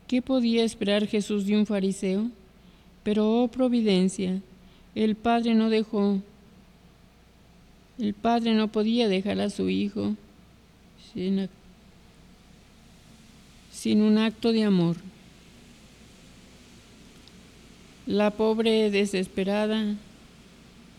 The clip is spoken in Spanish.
¿Qué podía esperar Jesús de un fariseo? Pero, oh providencia, el padre no podía dejar a su hijo sin un acto de amor. La pobre desesperada